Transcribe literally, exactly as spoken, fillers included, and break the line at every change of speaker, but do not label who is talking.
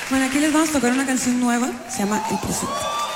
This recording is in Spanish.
Bueno, aquí les vamos a tocar una canción nueva, se llama El Presente.